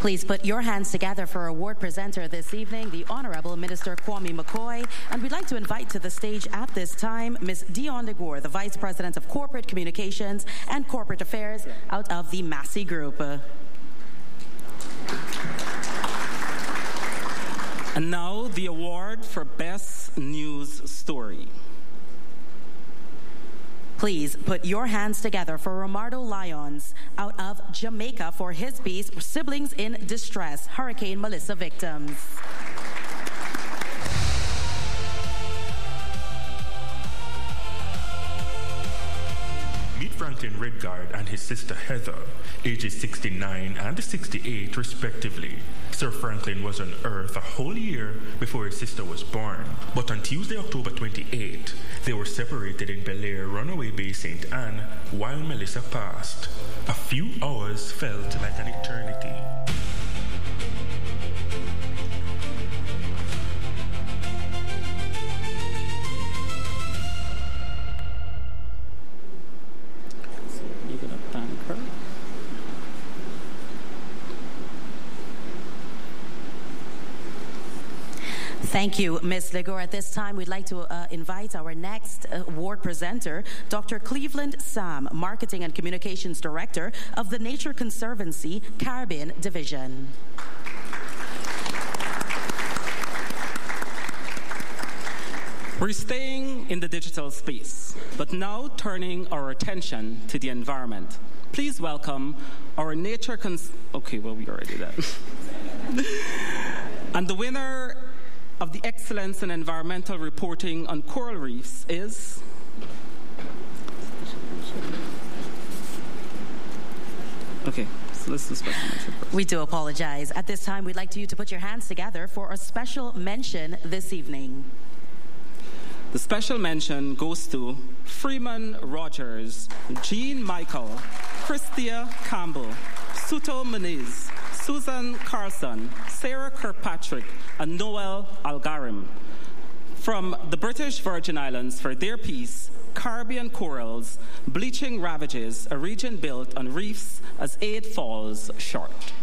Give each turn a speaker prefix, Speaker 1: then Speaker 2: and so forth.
Speaker 1: Please put your hands together for award presenter this evening, the Honorable Minister Kwame McCoy. And we'd like to invite to the stage at this time Ms. Dion Legore, the Vice President of Corporate Communications and Corporate Affairs out of the Massey Group.
Speaker 2: And now the award for Best News Story.
Speaker 1: Please put your hands together for Romardo Lyons out of Jamaica for his piece, Siblings in Distress, Hurricane Melissa Victims.
Speaker 3: Meet Franklin Redguard and his sister Heather, ages 69 and 68 respectively. Sir Franklin was on Earth a whole year before his sister was born. But on Tuesday, October 28, they were separated in Bel-Air, Runaway Bay, St. Anne, while Melissa passed. A few hours felt like an eternity.
Speaker 2: You're going to thank her?
Speaker 1: Thank you, Ms. Legore. At this time, we'd like to invite our next award presenter, Dr. Cleveland Sam, Marketing and Communications Director of the Nature Conservancy Caribbean Division.
Speaker 2: We're staying in the digital space, but now turning our attention to the environment. Please welcome our Nature Okay, well, we already did that. And the winner of the Excellence in Environmental Reporting on Coral Reefs is... Okay, so let's do special mention first.
Speaker 1: We do apologize. At this time, we'd like you to put your hands together for a special mention this evening.
Speaker 2: The special mention goes to Freeman Rogers, Jean Michael, Christia Campbell, Suto Muniz, Susan Carlson, Sarah Kirkpatrick, and Noel Algarim from the British Virgin Islands for their piece, Caribbean Corals, Bleaching Ravages, a region built on reefs as aid falls short.